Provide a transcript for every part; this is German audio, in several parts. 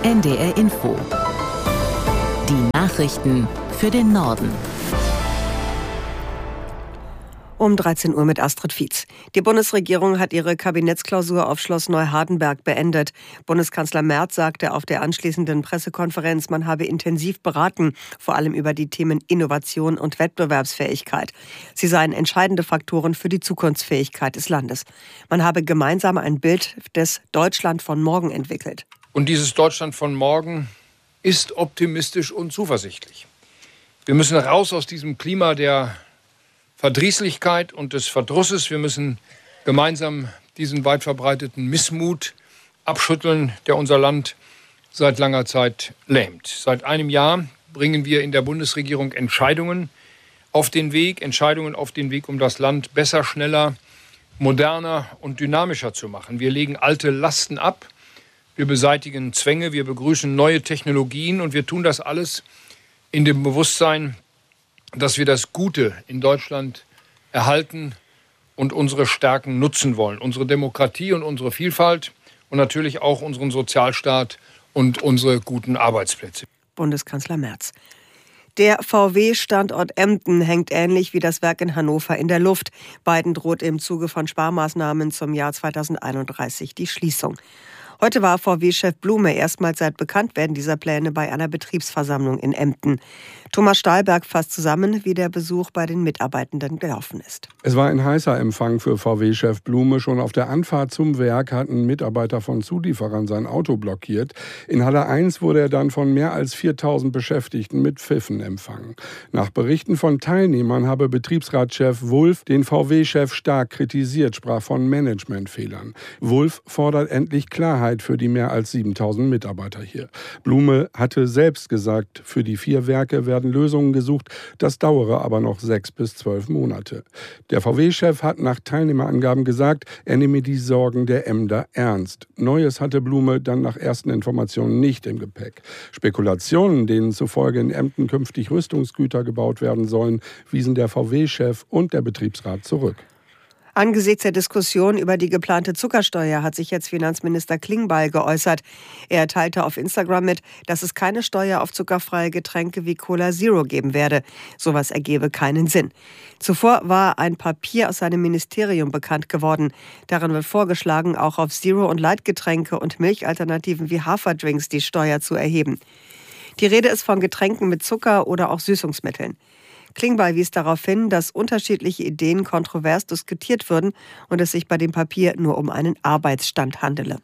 NDR Info. Die Nachrichten für den Norden. Um 13 Uhr mit Astrid Fietz. Die Bundesregierung hat ihre Kabinettsklausur auf Schloss Neuhardenberg beendet. Bundeskanzler Merz sagte auf der anschließenden Pressekonferenz, man habe intensiv beraten, vor allem über die Themen Innovation und Wettbewerbsfähigkeit. Sie seien entscheidende Faktoren für die Zukunftsfähigkeit des Landes. Man habe gemeinsam ein Bild des Deutschland von morgen entwickelt. Und dieses Deutschland von morgen ist optimistisch und zuversichtlich. Wir müssen raus aus diesem Klima der Verdrießlichkeit und des Verdrusses. Wir müssen gemeinsam diesen weit verbreiteten Missmut abschütteln, der unser Land seit langer Zeit lähmt. Seit einem Jahr bringen wir in der Bundesregierung Entscheidungen auf den Weg, um das Land besser, schneller, moderner und dynamischer zu machen. Wir legen alte Lasten ab, wir beseitigen Zwänge, wir begrüßen neue Technologien und wir tun das alles in dem Bewusstsein, dass wir das Gute in Deutschland erhalten und unsere Stärken nutzen wollen. Unsere Demokratie und unsere Vielfalt und natürlich auch unseren Sozialstaat und unsere guten Arbeitsplätze. Bundeskanzler Merz. Der VW-Standort Emden hängt ähnlich wie das Werk in Hannover in der Luft. Beiden droht im Zuge von Sparmaßnahmen zum Jahr 2031 die Schließung. Heute war VW-Chef Blume erstmals seit Bekanntwerden dieser Pläne bei einer Betriebsversammlung in Emden. Thomas Stahlberg fasst zusammen, wie der Besuch bei den Mitarbeitenden gelaufen ist. Es war ein heißer Empfang für VW-Chef Blume. Schon auf der Anfahrt zum Werk hatten Mitarbeiter von Zulieferern sein Auto blockiert. In Halle 1 wurde er dann von mehr als 4000 Beschäftigten mit Pfiffen empfangen. Nach Berichten von Teilnehmern habe Betriebsratschef Wulff den VW-Chef stark kritisiert, sprach von Managementfehlern. Wulff fordert endlich Klarheit für die mehr als 7000 Mitarbeiter hier. Blume hatte selbst gesagt, für die 4 Werke werden Lösungen gesucht, das dauere aber noch 6 bis 12 Monate. Der VW-Chef hat nach Teilnehmerangaben gesagt, er nehme die Sorgen der Emder ernst. Neues hatte Blume dann nach ersten Informationen nicht im Gepäck. Spekulationen, denen zufolge in Emden künftig Rüstungsgüter gebaut werden sollen, wiesen der VW-Chef und der Betriebsrat zurück. Angesichts der Diskussion über die geplante Zuckersteuer hat sich jetzt Finanzminister Klingbeil geäußert. Er teilte auf Instagram mit, dass es keine Steuer auf zuckerfreie Getränke wie Cola Zero geben werde. Sowas ergebe keinen Sinn. Zuvor war ein Papier aus seinem Ministerium bekannt geworden. Darin wird vorgeschlagen, auch auf Zero- und Light-Getränke und Milchalternativen wie Haferdrinks die Steuer zu erheben. Die Rede ist von Getränken mit Zucker oder auch Süßungsmitteln. Klingbeil wies darauf hin, dass unterschiedliche Ideen kontrovers diskutiert würden und es sich bei dem Papier nur um einen Arbeitsstand handele.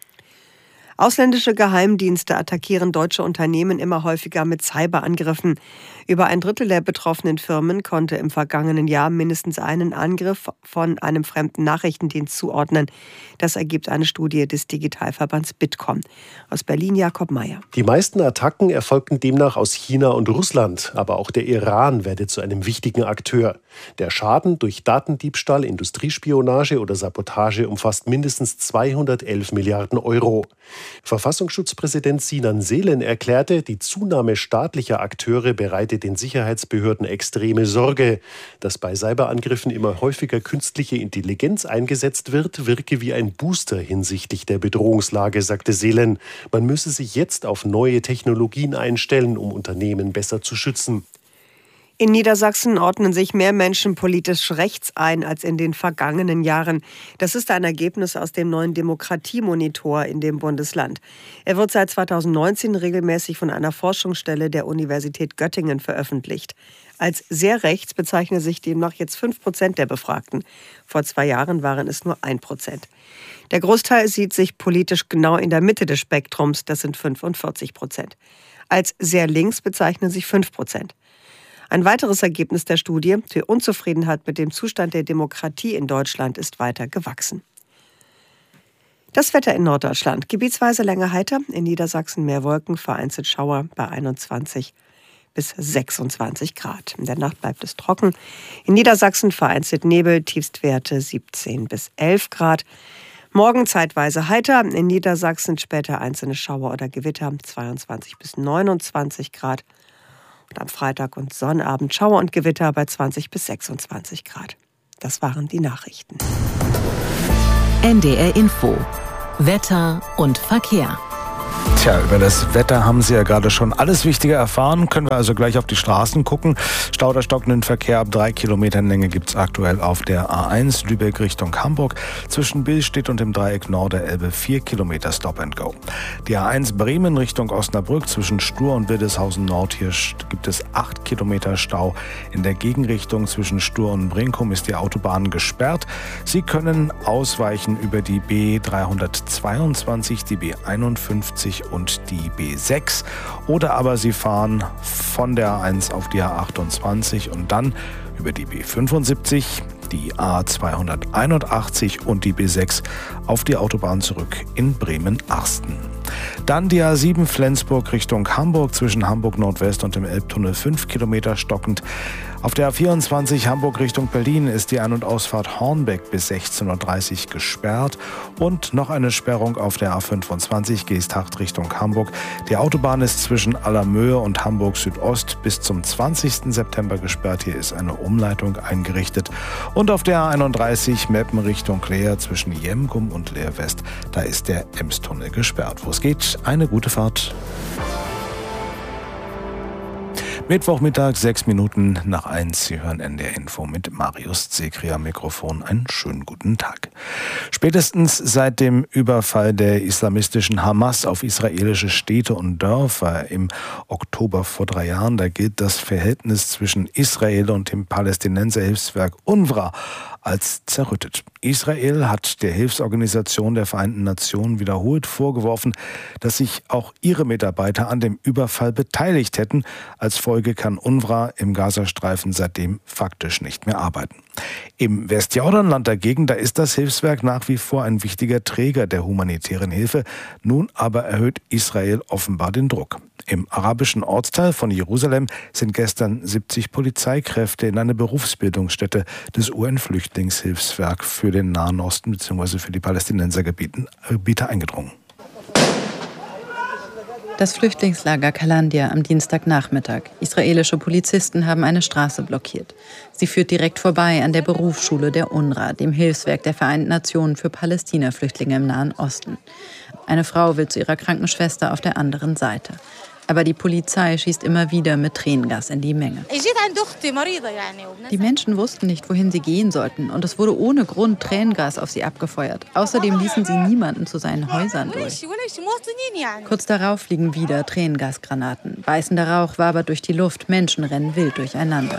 Ausländische Geheimdienste attackieren deutsche Unternehmen immer häufiger mit Cyberangriffen. Über ein Drittel der betroffenen Firmen konnte im vergangenen Jahr mindestens einen Angriff von einem fremden Nachrichtendienst zuordnen. Das ergibt eine Studie des Digitalverbands Bitkom. Aus Berlin Jakob Meyer. Die meisten Attacken erfolgten demnach aus China und Russland, aber auch der Iran werde zu einem wichtigen Akteur. Der Schaden durch Datendiebstahl, Industriespionage oder Sabotage umfasst mindestens 211 Milliarden Euro. Verfassungsschutzpräsident Sinan Selen erklärte, die Zunahme staatlicher Akteure bereite den Sicherheitsbehörden extreme Sorge. Dass bei Cyberangriffen immer häufiger künstliche Intelligenz eingesetzt wird, wirke wie ein Booster hinsichtlich der Bedrohungslage, sagte Selen. Man müsse sich jetzt auf neue Technologien einstellen, um Unternehmen besser zu schützen. In Niedersachsen ordnen sich mehr Menschen politisch rechts ein als in den vergangenen Jahren. Das ist ein Ergebnis aus dem neuen Demokratiemonitor in dem Bundesland. Er wird seit 2019 regelmäßig von einer Forschungsstelle der Universität Göttingen veröffentlicht. Als sehr rechts bezeichnen sich demnach jetzt 5% der Befragten. Vor 2 Jahren waren es nur 1%. Der Großteil sieht sich politisch genau in der Mitte des Spektrums, das sind 45%. Als sehr links bezeichnen sich 5%. Ein weiteres Ergebnis der Studie, die Unzufriedenheit mit dem Zustand der Demokratie in Deutschland ist weiter gewachsen. Das Wetter in Norddeutschland. Gebietsweise länger heiter, in Niedersachsen mehr Wolken, vereinzelt Schauer bei 21 bis 26 Grad. In der Nacht bleibt es trocken. In Niedersachsen vereinzelt Nebel, Tiefstwerte 17 bis 11 Grad. Morgen zeitweise heiter, in Niedersachsen später einzelne Schauer oder Gewitter, 22 bis 29 Grad. Und am Freitag und Sonnabend Schauer und Gewitter bei 20 bis 26 Grad. Das waren die Nachrichten. NDR Info. Wetter und Verkehr. Tja, über das Wetter haben Sie ja gerade schon alles Wichtige erfahren. Können wir also gleich auf die Straßen gucken. Stau oder stockenden Verkehr ab 3 Kilometern Länge gibt es aktuell auf der A1 Lübeck Richtung Hamburg. Zwischen Billstedt und dem Dreieck Nord-Elbe 4 Kilometer Stop and Go. Die A1 Bremen Richtung Osnabrück zwischen Stur und Wildeshausen Nord. Hier gibt es 8 Kilometer Stau. In der Gegenrichtung zwischen Stur und Brinkum ist die Autobahn gesperrt. Sie können ausweichen über die B322, die B51 und die B6 oder aber Sie fahren von der A1 auf die A28 und dann über die B75, die A281 und die B6 auf die Autobahn zurück in Bremen-Arsten. Dann die A7 Flensburg Richtung Hamburg zwischen Hamburg Nordwest und dem Elbtunnel 5 Kilometer stockend. Auf der A24 Hamburg Richtung Berlin ist die Ein- und Ausfahrt Hornbeck bis 16.30 Uhr gesperrt und noch eine Sperrung auf der A25 Geesthacht Richtung Hamburg. Die Autobahn ist zwischen Allermöhe und Hamburg Südost bis zum 20. September gesperrt. Hier ist eine Umleitung eingerichtet. Und auf der A31 Meppen Richtung Leer zwischen Jemgum und Leer West, da ist der Emstunnel gesperrt. Wo es geht, eine gute Fahrt. Mittwochmittag, 6 Minuten nach 1. Sie hören NDR Info mit Marius Zekri am Mikrofon. Einen schönen guten Tag. Spätestens seit dem Überfall der islamistischen Hamas auf israelische Städte und Dörfer im Oktober vor 3 Jahren, da gilt das Verhältnis zwischen Israel und dem Palästinenserhilfswerk UNRWA als zerrüttet. Israel hat der Hilfsorganisation der Vereinten Nationen wiederholt vorgeworfen, dass sich auch ihre Mitarbeiter an dem Überfall beteiligt hätten. Als Folge kann UNRWA im Gazastreifen seitdem faktisch nicht mehr arbeiten. Im Westjordanland dagegen, da ist das Hilfswerk nach wie vor ein wichtiger Träger der humanitären Hilfe. Nun aber erhöht Israel offenbar den Druck. Im arabischen Ortsteil von Jerusalem sind gestern 70 Polizeikräfte in eine Berufsbildungsstätte des UN-Flüchtlingshilfswerk für den Nahen Osten bzw. für die Palästinensergebiete eingedrungen. Das Flüchtlingslager Kalandia am Dienstagnachmittag. Israelische Polizisten haben eine Straße blockiert. Sie führt direkt vorbei an der Berufsschule der UNRWA, dem Hilfswerk der Vereinten Nationen für Palästina-Flüchtlinge im Nahen Osten. Eine Frau will zu ihrer Krankenschwester auf der anderen Seite. Aber die Polizei schießt immer wieder mit Tränengas in die Menge. Die Menschen wussten nicht, wohin sie gehen sollten. Und es wurde ohne Grund Tränengas auf sie abgefeuert. Außerdem ließen sie niemanden zu seinen Häusern durch. Kurz darauf fliegen wieder Tränengasgranaten. Beißender Rauch wabert durch die Luft. Menschen rennen wild durcheinander.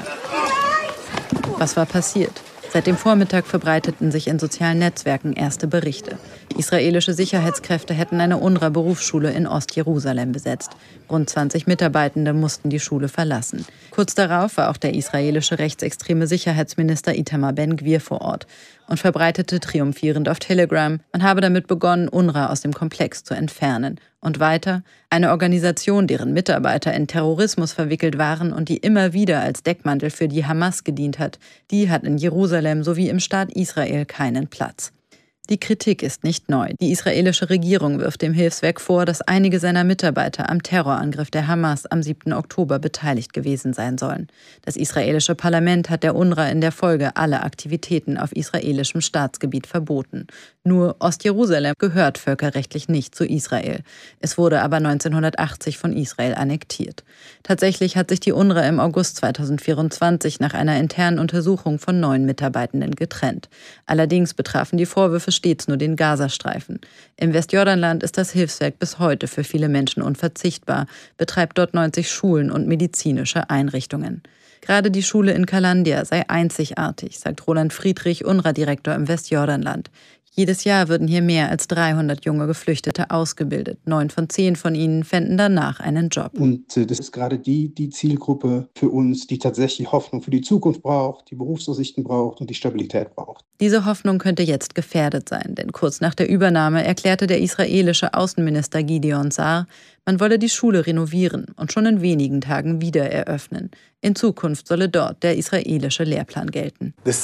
Was war passiert? Seit dem Vormittag verbreiteten sich in sozialen Netzwerken erste Berichte. Israelische Sicherheitskräfte hätten eine UNRWA-Berufsschule in Ostjerusalem besetzt. Rund 20 Mitarbeitende mussten die Schule verlassen. Kurz darauf war auch der israelische rechtsextreme Sicherheitsminister Itamar Ben-Gvir vor Ort und verbreitete triumphierend auf Telegram, man habe damit begonnen, UNRWA aus dem Komplex zu entfernen. Und weiter, eine Organisation, deren Mitarbeiter in Terrorismus verwickelt waren und die immer wieder als Deckmantel für die Hamas gedient hat, die hat in Jerusalem sowie im Staat Israel keinen Platz. Die Kritik ist nicht neu. Die israelische Regierung wirft dem Hilfswerk vor, dass einige seiner Mitarbeiter am Terrorangriff der Hamas am 7. Oktober beteiligt gewesen sein sollen. Das israelische Parlament hat der UNRWA in der Folge alle Aktivitäten auf israelischem Staatsgebiet verboten. Nur Ostjerusalem gehört völkerrechtlich nicht zu Israel. Es wurde aber 1980 von Israel annektiert. Tatsächlich hat sich die UNRWA im August 2024 nach einer internen Untersuchung von 9 Mitarbeitenden getrennt. Allerdings betrafen die Vorwürfe stets nur den Gazastreifen. Im Westjordanland ist das Hilfswerk bis heute für viele Menschen unverzichtbar, betreibt dort 90 Schulen und medizinische Einrichtungen. Gerade die Schule in Kalandia sei einzigartig, sagt Roland Friedrich, UNRWA-Direktor im Westjordanland. Jedes Jahr würden hier mehr als 300 junge Geflüchtete ausgebildet. 9 von 10 von ihnen fänden danach einen Job. Und das ist gerade die Zielgruppe für uns, die tatsächlich Hoffnung für die Zukunft braucht, die Berufsaussichten braucht und die Stabilität braucht. Diese Hoffnung könnte jetzt gefährdet sein, denn kurz nach der Übernahme erklärte der israelische Außenminister Gideon Sa'ar, man wolle die Schule renovieren und schon in wenigen Tagen wieder eröffnen. In Zukunft solle dort der israelische Lehrplan gelten. Das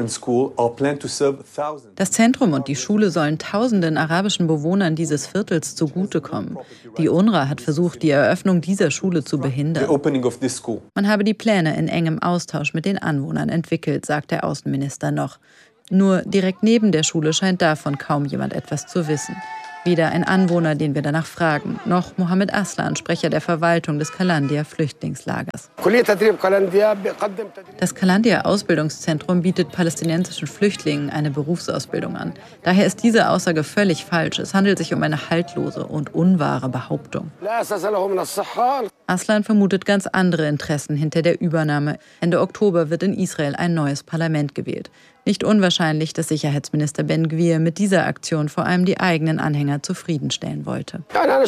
Zentrum und die Schule sollen tausenden arabischen Bewohnern dieses Viertels zugutekommen. Die UNRWA hat versucht, die Eröffnung dieser Schule zu behindern. Man habe die Pläne in engem Austausch mit den Anwohnern entwickelt, sagt der Außenminister noch. Nur direkt neben der Schule scheint davon kaum jemand etwas zu wissen. Weder ein Anwohner, den wir danach fragen, noch Mohammed Aslan, Sprecher der Verwaltung des Qalandia-Flüchtlingslagers. Das Qalandia-Ausbildungszentrum bietet palästinensischen Flüchtlingen eine Berufsausbildung an. Daher ist diese Aussage völlig falsch. Es handelt sich um eine haltlose und unwahre Behauptung. Aslan vermutet ganz andere Interessen hinter der Übernahme. Ende Oktober wird in Israel ein neues Parlament gewählt. Nicht unwahrscheinlich, dass Sicherheitsminister Ben Gvir mit dieser Aktion vor allem die eigenen Anhänger zufriedenstellen wollte.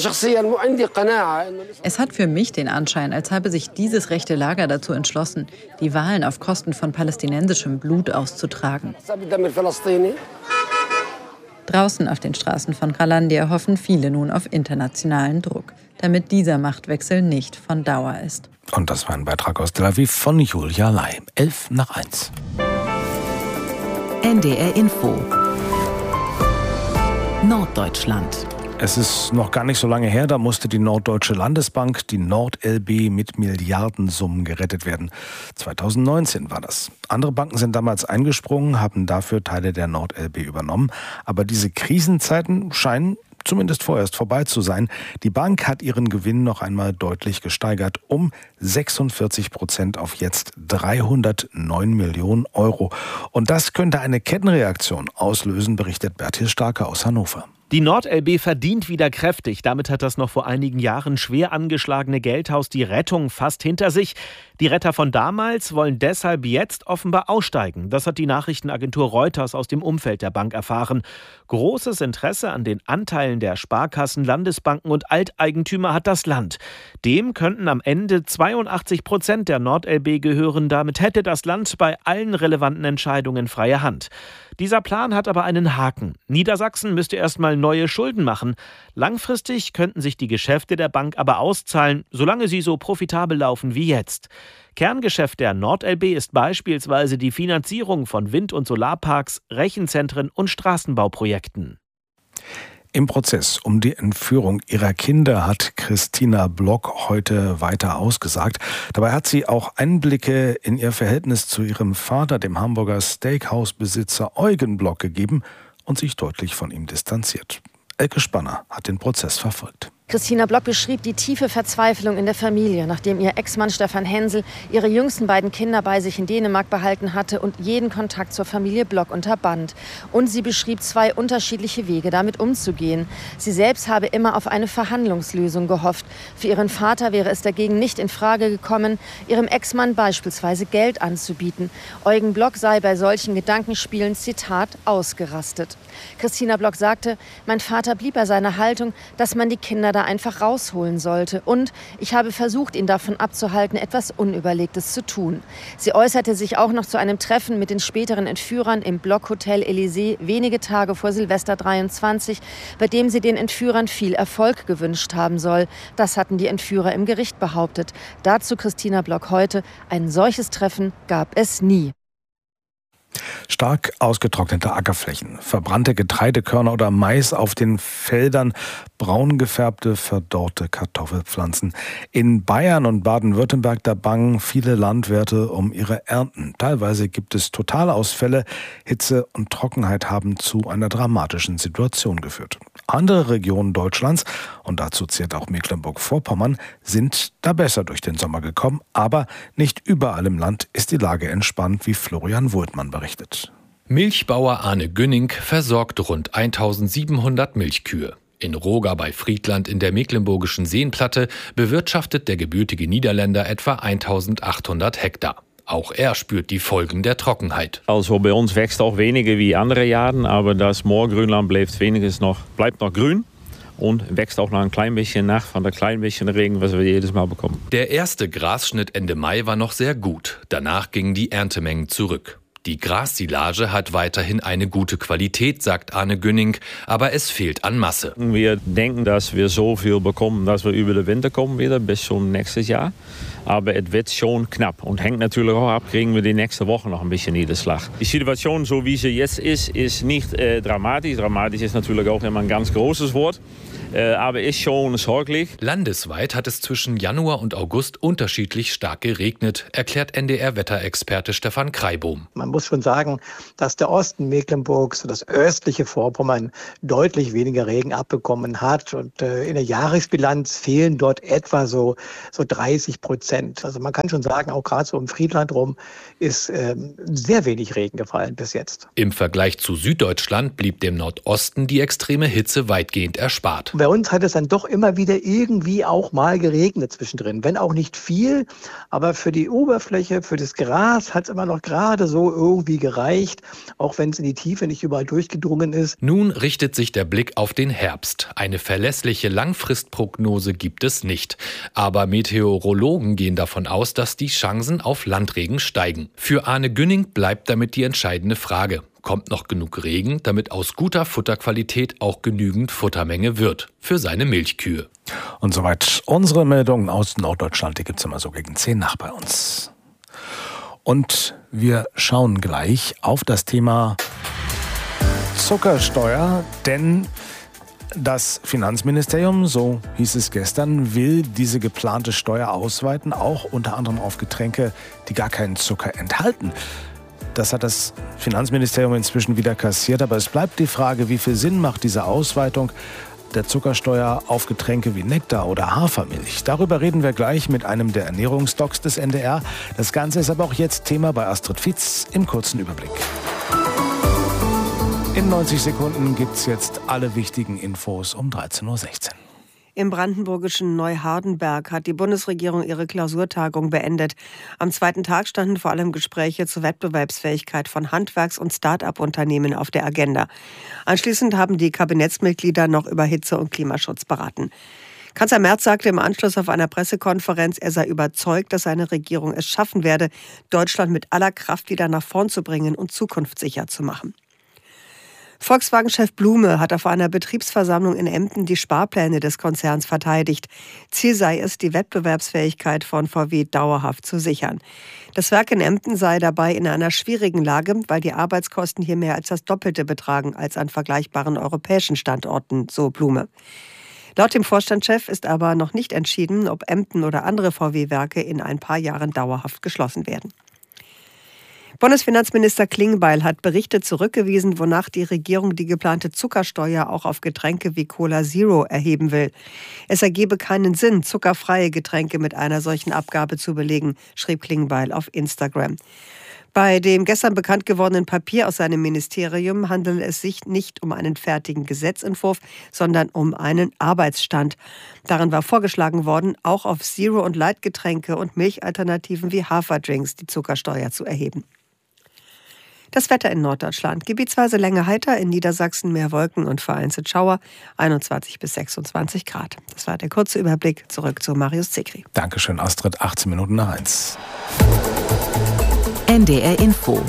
Es hat für mich den Anschein, als habe sich dieses rechte Lager dazu entschlossen, die Wahlen auf Kosten von palästinensischem Blut auszutragen. Draußen auf den Straßen von Qalandia hoffen viele nun auf internationalen Druck, damit dieser Machtwechsel nicht von Dauer ist. Und das war ein Beitrag aus Tel Aviv von Julia Lai. 1:11. NDR Info Norddeutschland. Es ist noch gar nicht so lange her, da musste die Norddeutsche Landesbank, die NordLB, mit Milliardensummen gerettet werden. 2019 war das. Andere Banken sind damals eingesprungen, haben dafür Teile der NordLB übernommen. Aber diese Krisenzeiten scheinen zumindest vorerst vorbei zu sein. Die Bank hat ihren Gewinn noch einmal deutlich gesteigert, um 46% auf jetzt 309 Millionen Euro. Und das könnte eine Kettenreaktion auslösen, berichtet Bertil Starke aus Hannover. Die NordLB verdient wieder kräftig. Damit hat das noch vor einigen Jahren schwer angeschlagene Geldhaus die Rettung fast hinter sich. Die Retter von damals wollen deshalb jetzt offenbar aussteigen. Das hat die Nachrichtenagentur Reuters aus dem Umfeld der Bank erfahren. Großes Interesse an den Anteilen der Sparkassen, Landesbanken und Alteigentümer hat das Land. Dem könnten am Ende 82% der NordLB gehören. Damit hätte das Land bei allen relevanten Entscheidungen freie Hand. Dieser Plan hat aber einen Haken. Niedersachsen müsste erstmal neue Schulden machen. Langfristig könnten sich die Geschäfte der Bank aber auszahlen, solange sie so profitabel laufen wie jetzt. Kerngeschäft der NordLB ist beispielsweise die Finanzierung von Wind- und Solarparks, Rechenzentren und Straßenbauprojekten. Im Prozess um die Entführung ihrer Kinder hat Christina Block heute weiter ausgesagt. Dabei hat sie auch Einblicke in ihr Verhältnis zu ihrem Vater, dem Hamburger Steakhouse-Besitzer Eugen Block, gegeben und sich deutlich von ihm distanziert. Elke Spanner hat den Prozess verfolgt. Christina Block beschrieb die tiefe Verzweiflung in der Familie, nachdem ihr Ex-Mann Stefan Hensel ihre jüngsten beiden Kinder bei sich in Dänemark behalten hatte und jeden Kontakt zur Familie Block unterband. Und sie beschrieb 2 unterschiedliche Wege, damit umzugehen. Sie selbst habe immer auf eine Verhandlungslösung gehofft. Für ihren Vater wäre es dagegen nicht in Frage gekommen, ihrem Ex-Mann beispielsweise Geld anzubieten. Eugen Block sei bei solchen Gedankenspielen, Zitat, ausgerastet. Christina Block sagte, mein Vater blieb bei seiner Haltung, dass man die Kinder einfach rausholen sollte. Und ich habe versucht, ihn davon abzuhalten, etwas Unüberlegtes zu tun. Sie äußerte sich auch noch zu einem Treffen mit den späteren Entführern im Blockhotel Elysée wenige Tage vor Silvester 23, bei dem sie den Entführern viel Erfolg gewünscht haben soll. Das hatten die Entführer im Gericht behauptet. Dazu Christina Block heute: Ein solches Treffen gab es nie. Stark ausgetrocknete Ackerflächen, verbrannte Getreidekörner oder Mais auf den Feldern, braun gefärbte, verdorrte Kartoffelpflanzen. In Bayern und Baden-Württemberg, da bangen viele Landwirte um ihre Ernten. Teilweise gibt es Totalausfälle. Hitze und Trockenheit haben zu einer dramatischen Situation geführt. Andere Regionen Deutschlands, und dazu zählt auch Mecklenburg-Vorpommern, sind da besser durch den Sommer gekommen. Aber nicht überall im Land ist die Lage entspannt, wie Florian Wultmann berichtet. Milchbauer Arne Günning versorgt rund 1700 Milchkühe. In Roga bei Friedland in der mecklenburgischen Seenplatte bewirtschaftet der gebürtige Niederländer etwa 1800 Hektar. Auch er spürt die Folgen der Trockenheit. Also bei uns wächst auch weniger wie andere Jahre, aber das Moorgrünland bleibt noch grün und wächst auch noch ein klein bisschen nach von der kleinen bisschen Regen, was wir jedes Mal bekommen. Der erste Grasschnitt Ende Mai war noch sehr gut. Danach gingen die Erntemengen zurück. Die Grassilage hat weiterhin eine gute Qualität, sagt Arne Günning, aber es fehlt an Masse. Wir denken, dass wir so viel bekommen, dass wir über den Winter kommen wieder bis zum nächsten Jahr. Aber es wird schon knapp und hängt natürlich auch ab, kriegen wir die nächste Woche noch ein bisschen Niederschlag. Die Situation, so wie sie jetzt ist nicht dramatisch. Dramatisch ist natürlich auch immer ein ganz großes Wort. aber ist schon sorglich. Landesweit hat es zwischen Januar und August unterschiedlich stark geregnet, erklärt NDR-Wetterexperte Stefan Kreibohm. Man muss schon sagen, dass der Osten Mecklenburgs und das östliche Vorpommern deutlich weniger Regen abbekommen hat. Und in der Jahresbilanz fehlen dort etwa so 30%. Also man kann schon sagen, auch gerade so um Friedland rum ist sehr wenig Regen gefallen bis jetzt. Im Vergleich zu Süddeutschland blieb dem Nordosten die extreme Hitze weitgehend erspart. Bei uns hat es dann doch immer wieder irgendwie auch mal geregnet zwischendrin. Wenn auch nicht viel, aber für die Oberfläche, für das Gras hat es immer noch gerade so irgendwie gereicht, auch wenn es in die Tiefe nicht überall durchgedrungen ist. Nun richtet sich der Blick auf den Herbst. Eine verlässliche Langfristprognose gibt es nicht. Aber Meteorologen gehen davon aus, dass die Chancen auf Landregen steigen. Für Arne Günning bleibt damit die entscheidende Frage. Kommt noch genug Regen, damit aus guter Futterqualität auch genügend Futtermenge wird für seine Milchkühe? Und soweit unsere Meldungen aus Norddeutschland. Die gibt es immer so gegen 10 nach bei uns. Und wir schauen gleich auf das Thema Zuckersteuer, denn das Finanzministerium, so hieß es gestern, will diese geplante Steuer ausweiten, auch unter anderem auf Getränke, die gar keinen Zucker enthalten. Das hat das Finanzministerium inzwischen wieder kassiert, aber es bleibt die Frage, wie viel Sinn macht diese Ausweitung der Zuckersteuer auf Getränke wie Nektar oder Hafermilch. Darüber reden wir gleich mit einem der Ernährungsdocs des NDR. Das Ganze ist aber auch jetzt Thema bei Astrid Fietz im kurzen Überblick. In 90 Sekunden gibt es jetzt alle wichtigen Infos um 13.16 Uhr. Im brandenburgischen Neuhardenberg hat die Bundesregierung ihre Klausurtagung beendet. Am zweiten Tag standen vor allem Gespräche zur Wettbewerbsfähigkeit von Handwerks- und Start-up-Unternehmen auf der Agenda. Anschließend haben die Kabinettsmitglieder noch über Hitze- und Klimaschutz beraten. Kanzler Merz sagte im Anschluss auf einer Pressekonferenz, er sei überzeugt, dass seine Regierung es schaffen werde, Deutschland mit aller Kraft wieder nach vorn zu bringen und zukunftssicher zu machen. Volkswagen-Chef Blume hat auf einer Betriebsversammlung in Emden die Sparpläne des Konzerns verteidigt. Ziel sei es, die Wettbewerbsfähigkeit von VW dauerhaft zu sichern. Das Werk in Emden sei dabei in einer schwierigen Lage, weil die Arbeitskosten hier mehr als das Doppelte betragen als an vergleichbaren europäischen Standorten, so Blume. Laut dem Vorstandschef ist aber noch nicht entschieden, ob Emden oder andere VW-Werke in ein paar Jahren dauerhaft geschlossen werden. Bundesfinanzminister Klingbeil hat Berichte zurückgewiesen, wonach die Regierung die geplante Zuckersteuer auch auf Getränke wie Cola Zero erheben will. Es ergebe keinen Sinn, zuckerfreie Getränke mit einer solchen Abgabe zu belegen, schrieb Klingbeil auf Instagram. Bei dem gestern bekannt gewordenen Papier aus seinem Ministerium handelt es sich nicht um einen fertigen Gesetzentwurf, sondern um einen Arbeitsstand. Darin war vorgeschlagen worden, auch auf Zero- und Light-Getränke und Milchalternativen wie Haferdrinks die Zuckersteuer zu erheben. Das Wetter in Norddeutschland. Gebietsweise länger heiter, in Niedersachsen mehr Wolken und vereinzelt Schauer, 21 bis 26 Grad. Das war der kurze Überblick. Zurück zu Marius Zekri. Dankeschön, Astrid. 18 Minuten nach 1. NDR Info.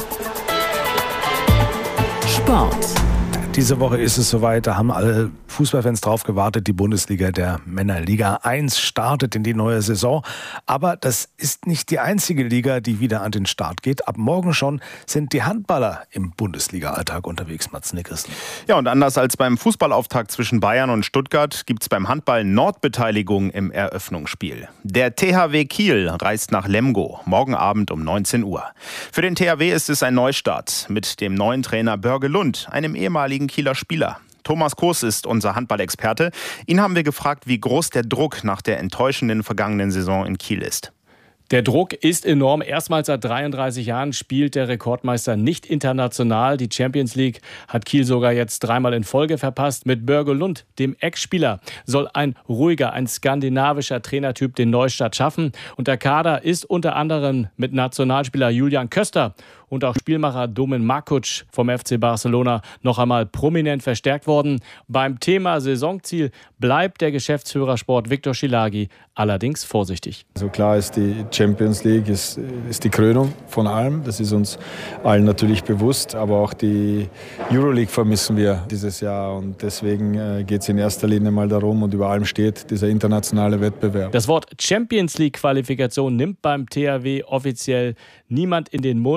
Sport. Diese Woche ist es soweit, da haben alle Fußballfans drauf gewartet. Die Bundesliga der Männerliga 1 startet in die neue Saison. Aber das ist nicht die einzige Liga, die wieder an den Start geht. Ab morgen schon sind die Handballer im Bundesliga-Alltag unterwegs, Mats Nickersen. Ja, und anders als beim Fußballauftakt zwischen Bayern und Stuttgart gibt es beim Handball Nordbeteiligung im Eröffnungsspiel. Der THW Kiel reist nach Lemgo, morgen Abend um 19 Uhr. Für den THW ist es ein Neustart mit dem neuen Trainer Börge Lund, einem ehemaligen Kieler Spieler. Thomas Koos ist unser Handballexperte. Ihn haben wir gefragt, wie groß der Druck nach der enttäuschenden vergangenen Saison in Kiel ist. Der Druck ist enorm. Erstmals seit 33 Jahren spielt der Rekordmeister nicht international. Die Champions League hat Kiel sogar jetzt 3-mal in Folge verpasst. Mit Börge Lund, dem Ex-Spieler, soll ein ruhiger, ein skandinavischer Trainertyp den Neustart schaffen. Und der Kader ist unter anderem mit Nationalspieler Julian Köster und auch Spielmacher Domen Markuc vom FC Barcelona noch einmal prominent verstärkt worden. Beim Thema Saisonziel bleibt der Geschäftsführer Sport Viktor Schillagy allerdings vorsichtig. Also klar ist, die Champions League ist die Krönung von allem. Das ist uns allen natürlich bewusst. Aber auch die Euroleague vermissen wir dieses Jahr. Und deswegen geht es in erster Linie mal darum und über allem steht dieser internationale Wettbewerb. Das Wort Champions League Qualifikation nimmt beim THW offiziell niemand in den Mund.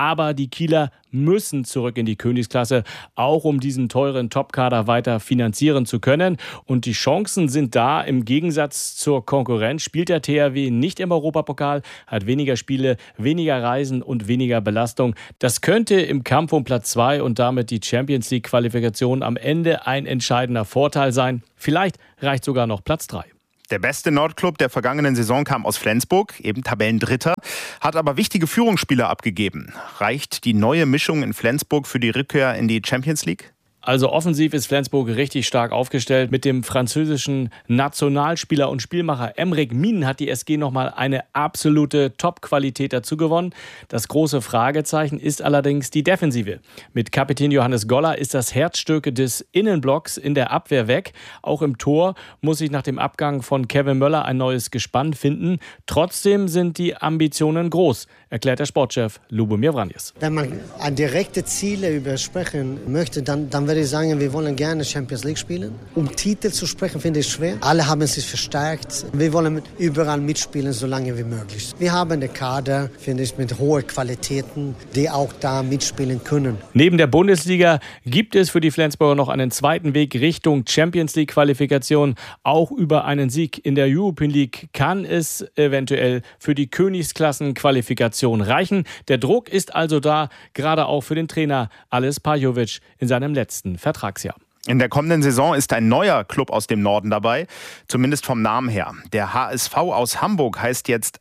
Aber die Kieler müssen zurück in die Königsklasse, auch um diesen teuren Topkader weiter finanzieren zu können. Und die Chancen sind da. Im Gegensatz zur Konkurrenz spielt der THW nicht im Europapokal, hat weniger Spiele, weniger Reisen und weniger Belastung. Das könnte im Kampf um Platz 2 und damit die Champions-League-Qualifikation am Ende ein entscheidender Vorteil sein. Vielleicht reicht sogar noch Platz 3. Der beste Nordclub der vergangenen Saison kam aus Flensburg, eben Tabellendritter, hat aber wichtige Führungsspieler abgegeben. Reicht die neue Mischung in Flensburg für die Rückkehr in die Champions League? Also offensiv ist Flensburg richtig stark aufgestellt. Mit dem französischen Nationalspieler und Spielmacher Emric Minen hat die SG nochmal eine absolute Top-Qualität dazu gewonnen. Das große Fragezeichen ist allerdings die Defensive. Mit Kapitän Johannes Goller ist das Herzstück des Innenblocks in der Abwehr weg. Auch im Tor muss sich nach dem Abgang von Kevin Möller ein neues Gespann finden. Trotzdem sind die Ambitionen groß, erklärt der Sportchef Lubomir Vranjes. Wenn man an direkte Ziele übersprechen möchte, dann würde ich sagen, wir wollen gerne Champions League spielen. Um Titel zu sprechen, finde ich schwer. Alle haben sich verstärkt. Wir wollen überall mitspielen, so lange wie möglich. Wir haben einen Kader, finde ich, mit hohen Qualitäten, die auch da mitspielen können. Neben der Bundesliga gibt es für die Flensburger noch einen zweiten Weg Richtung Champions League Qualifikation. Auch über einen Sieg in der European League kann es eventuell für die Königsklassen-Qualifikation reichen. Der Druck ist also da, gerade auch für den Trainer Ales Pajovic in seinem letzten Vertragsjahr. In der kommenden Saison ist ein neuer Club aus dem Norden dabei, zumindest vom Namen her. Der HSV aus Hamburg heißt jetzt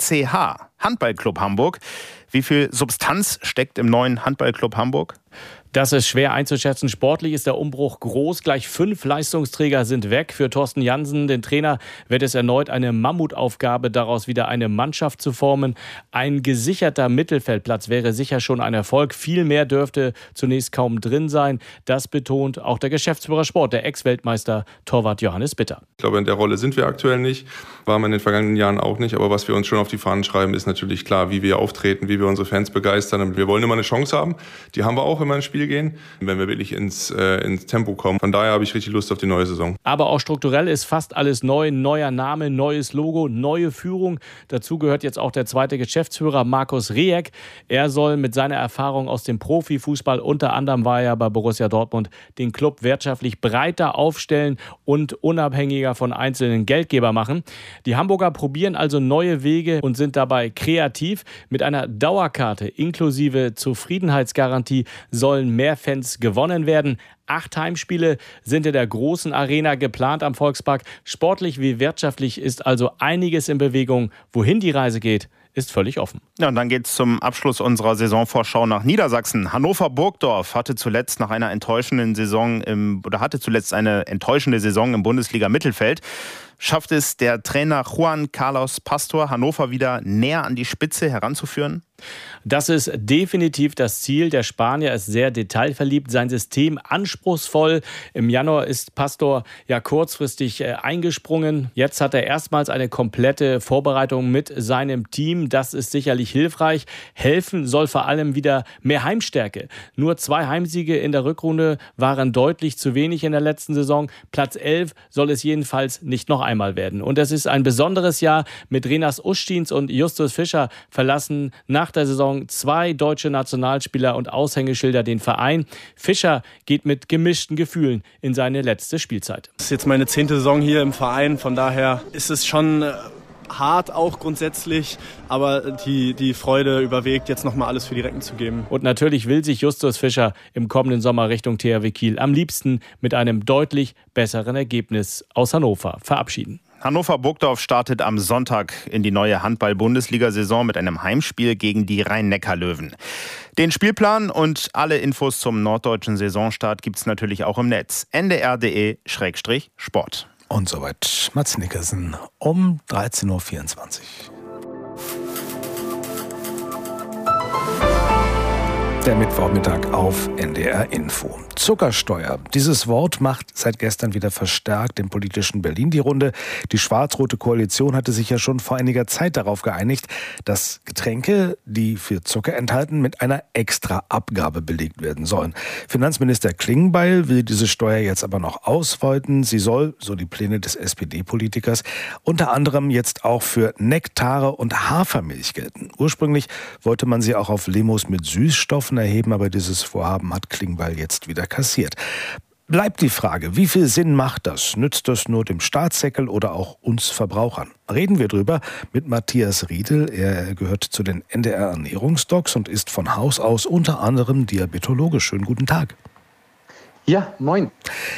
HCH, Handballclub Hamburg. Wie viel Substanz steckt im neuen Handballclub Hamburg? Das ist schwer einzuschätzen. Sportlich ist der Umbruch groß. Gleich 5 Leistungsträger sind weg. Für Thorsten Jansen, den Trainer, wird es erneut eine Mammutaufgabe, daraus wieder eine Mannschaft zu formen. Ein gesicherter Mittelfeldplatz wäre sicher schon ein Erfolg. Viel mehr dürfte zunächst kaum drin sein. Das betont auch der Geschäftsführer Sport, der Ex-Weltmeister Torwart Johannes Bitter. Ich glaube, in der Rolle sind wir aktuell nicht. Waren wir in den vergangenen Jahren auch nicht. Aber was wir uns schon auf die Fahnen schreiben, ist natürlich klar, wie wir auftreten, wie wir unsere Fans begeistern. Und wir wollen immer eine Chance haben. Die haben wir auch, wenn wir ins Spiel gehen, wenn wir wirklich ins Tempo kommen. Von daher habe ich richtig Lust auf die neue Saison. Aber auch strukturell ist fast alles neu. Neuer Name, neues Logo, neue Führung. Dazu gehört jetzt auch der zweite Geschäftsführer Markus Rieck. Er soll mit seiner Erfahrung aus dem Profifußball, unter anderem war er bei Borussia Dortmund, den Club wirtschaftlich breiter aufstellen und unabhängiger von einzelnen Geldgebern machen. Die Hamburger probieren also neue Wege und sind dabei kreativ. Mit einer Dauerkarte inklusive Zufriedenheitsgarantie sollen mehr Fans gewonnen werden. 8 Heimspiele sind in der großen Arena geplant am Volkspark. Sportlich wie wirtschaftlich ist also einiges in Bewegung. Wohin die Reise geht, ist völlig offen. Ja, und dann geht es zum Abschluss unserer Saisonvorschau nach Niedersachsen. Hannover Burgdorf hatte zuletzt eine enttäuschende Saison im Bundesliga-Mittelfeld. Schafft es der Trainer Juan Carlos Pastor, Hannover wieder näher an die Spitze heranzuführen? Das ist definitiv das Ziel. Der Spanier ist sehr detailverliebt, sein System anspruchsvoll. Im Januar ist Pastor ja kurzfristig eingesprungen. Jetzt hat er erstmals eine komplette Vorbereitung mit seinem Team. Das ist sicherlich hilfreich. Helfen soll vor allem wieder mehr Heimstärke. Nur 2 Heimsiege in der Rückrunde waren deutlich zu wenig in der letzten Saison. Platz 11 soll es jedenfalls nicht noch einmal werden. Und es ist ein besonderes Jahr. Mit Renas Ustins und Justus Fischer verlassen nach der Saison 2 deutsche Nationalspieler und Aushängeschilder den Verein. Fischer geht mit gemischten Gefühlen in seine letzte Spielzeit. Das ist jetzt meine 10. Saison hier im Verein, von daher ist es schon hart auch grundsätzlich, aber die Freude überwiegt, jetzt nochmal alles für die Recken zu geben. Und natürlich will sich Justus Fischer im kommenden Sommer Richtung THW Kiel am liebsten mit einem deutlich besseren Ergebnis aus Hannover verabschieden. Hannover Burgdorf startet am Sonntag in die neue Handball-Bundesliga-Saison mit einem Heimspiel gegen die Rhein-Neckar-Löwen. Den Spielplan und alle Infos zum norddeutschen Saisonstart gibt's natürlich auch im Netz. ndr.de/sport. Und soweit Mats Nickersen um 13.24 Uhr. Der Mittwochmittag auf NDR Info. Zuckersteuer. Dieses Wort macht seit gestern wieder verstärkt im politischen Berlin die Runde. Die schwarz-rote Koalition hatte sich ja schon vor einiger Zeit darauf geeinigt, dass Getränke, die viel Zucker enthalten, mit einer extra Abgabe belegt werden sollen. Finanzminister Klingbeil will diese Steuer jetzt aber noch ausweiten. Sie soll, so die Pläne des SPD-Politikers, unter anderem jetzt auch für Nektare und Hafermilch gelten. Ursprünglich wollte man sie auch auf Limos mit Süßstoffen erheben, aber dieses Vorhaben hat Klingbeil jetzt wieder kassiert. Bleibt die Frage, wie viel Sinn macht das? Nützt das nur dem Staatssäckel oder auch uns Verbrauchern? Reden wir drüber mit Matthias Riedel. Er gehört zu den NDR Ernährungsdocs und ist von Haus aus unter anderem Diabetologe. Schönen guten Tag. Ja, moin.